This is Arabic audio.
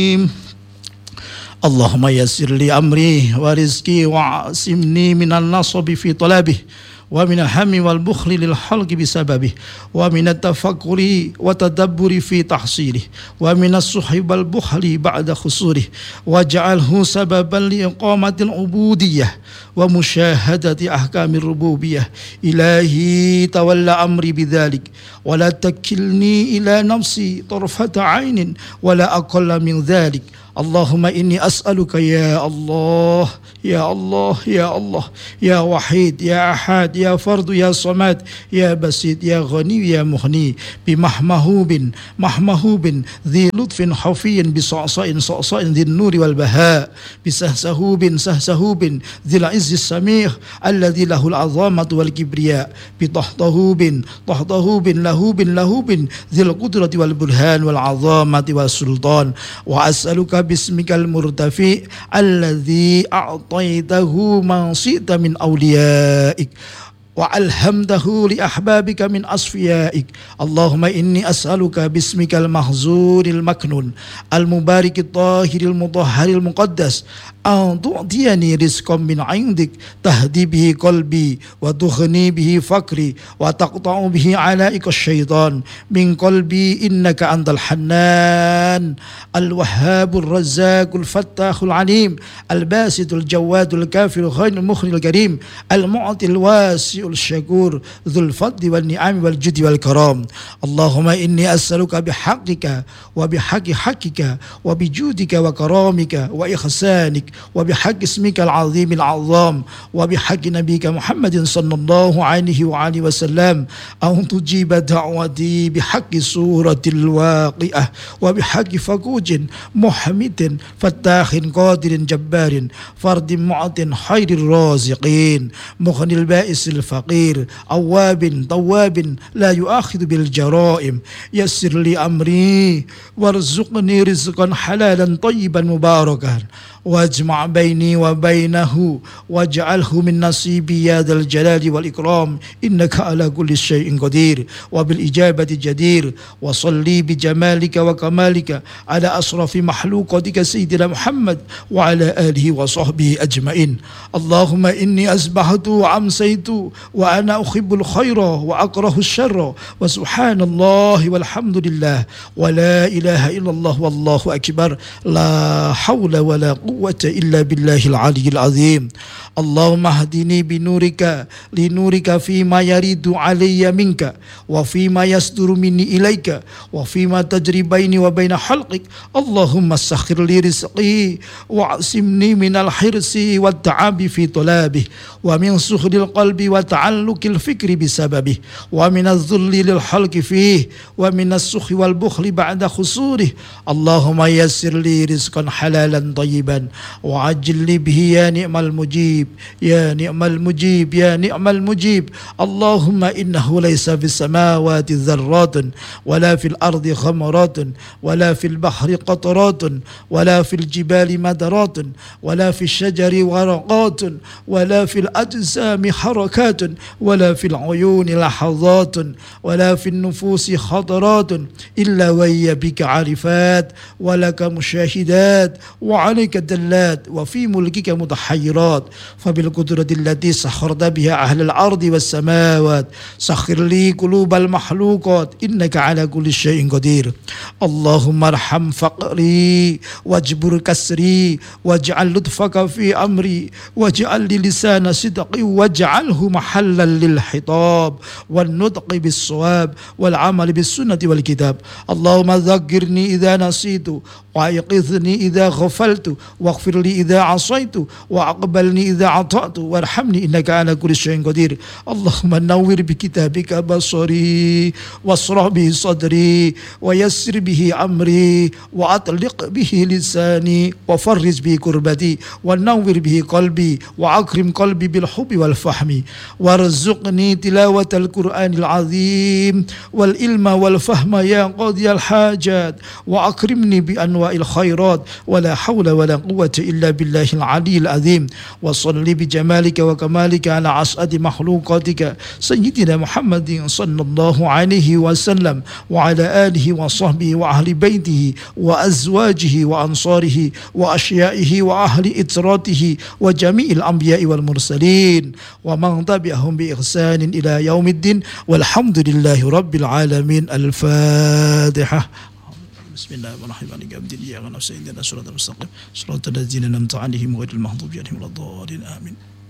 اللهم يسر لي أمري ورزقي وعصمني من النصب في طلبه ومن الهم والبخل للحلق بسببه ومن التفكر وتدبر في تحصيله ومن السحب والبخل بعد خسوره واجعله سببا لإقامة العبودية ومشاهدة أحكام الربوبية. إلهي تولى أمري بذلك ولا تكلني إلى نفسي طرفة عين ولا أقل من ذلك. اللهم إني أسألك يا الله يا الله يا الله يا وحيد يا أحد يا فرد يا صمد يا بسيط يا غني يا مغني بمحمهوب ذي لطف حفي بصعصاء صعصاء ذي النور والبهاء بسهسهوب ذي العز السميع الذي له العظامة والكبرياء بطهطهوب لهوب ذي القدرة والبرهان والعظامة والسلطان. وأسألك باسمك المرتفع الذي أعطيته من شئت من أوليائك وألهمته لأحبابك من أصفيائك. اللهم إني أسألك باسمك المحزور المكنون المبارك الطاهر المطهر المقدس أن تعطيني رزقا من عندك تهدي به قلبي وتغني به فقري وتقطع به علائق الشيطان من قلبي إنك أنت الحنان الوهاب الرزاق الفتاح العليم الباسط الجواد الكافر الخير المخرج الكريم المعطي الواسع الشكور ذو الفضل والنعم والجد والكرام. اللهم إني أسألك بحقك وبحق حقك وبجودك وكرامك وإحسانك وبحق اسمك العظيم العظام وبحق نبيك محمد صلى الله عليه وآله وسلم أن تجيب دعوتي بحق سورة الواقعة وبحق فقوج محمد فتاح قادر جبار فرد معط خير الرازقين مغني البائس الفقير أواب طواب لا يؤاخذ بالجرائم. يسر لي أمري وارزقني رزقا حلالا طيبا مباركا واجمع بيني وبينه واجعله من نصيبي يا ذا الجلال والإكرام إنك على كل شيء قدير وبالإجابة جدير. وصلي بجمالك وكمالك على أشرف مخلوقاتك سيدنا محمد وعلى آله وصحبه أجمعين. اللهم إني أصبحت وأمسيت وأنا أحب الخير وأكره الشر وسبحان الله والحمد لله ولا إله إلا الله والله أكبر لا حول ولا قوة إلا بالله العلي العظيم. اللهم اهدني بنورك لنورك فيما يريد علي منك وفيما يصدر مني إليك وفيما تجري بيني وبين خلقك. اللهم سخر لي رزقي واعصمني من الحرص والتعب في طلبه ومن سخر القلب وتعلق الفكر بسببه ومن الذل للحلق فيه ومن السخ والبخل بعد خسوره. اللهم يسر لي رزقا حلالا طيبا وعجل لي به يا نعم المجيب يا نعم المجيب يا نعم المجيب. اللهم إنه ليس في السماوات ذرات ولا في الأرض خمرات ولا في البحر قطرات ولا في الجبال مدرات ولا في الشجر ورقات ولا في الأجسام حركات ولا في العيون لحظات ولا في النفوس خطرات إلا وهي بك عارفات ولك مشاهدات وعليك دلات وفي ملكك متحيرات. فبالقدرة التي سخرت بها أهل الأرض والسماوات سخر لي قلوب المخلوقات إنك على كل شيء قدير. اللهم ارحم فقري واجبر كسري واجعل لطفك في أمري واجعل لي لسان صدق واجعله محلا للخطاب والنطق بالصواب والعمل بالسنة والكتاب. اللهم ذكرني إذا نسيت وأيقظني إذا غفلت واغفر لي إذا عصيت وأقبلني إذا عطأت وارحمني إنك على كل شيء قدير. اللهم نور بكتابك بصري واشرح به صدري ويسر به أمري وأطلق به لساني وفرج به كربتي ونور به قلبي وأكرم قلبي بالحب والفهم وارزقني تلاوة القرآن العظيم والعلم والفهم يا قاضي الحاجات وأكرمني بأنواع الخيرات ولا حول ولا قوة إلا بالله العلي العظيم وصل بجمالك وكمالك على أسعد مخلوقاتك سيدنا محمد صلى الله عليه وسلم وعلى آله وصحبه وأهل بيته وأزواجه وأنصاره وأشيائه وأهل إتراته وجميع الأنبياء والمرسلين ومن تبعهم بإحسان إلى يوم الدين والحمد لله رب العالمين. الفاتحة. بسم الله الرحمن الرحيم. عبد الله نفسه إننا صراط المستقيم صراط الذين أنعمت عليهم غير المغضوب عليهم ولا الضالين آمين.